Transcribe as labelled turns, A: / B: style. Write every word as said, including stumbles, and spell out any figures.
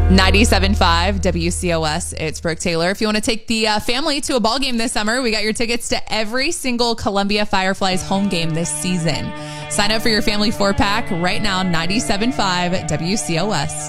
A: ninety-seven point five W C O S. It's Brooke Taylor. If you want to take the uh, family to a ball game this summer, we got your tickets to every single Columbia Fireflies home game this season. Sign up for your family four-pack right now, ninety-seven point five W C O S.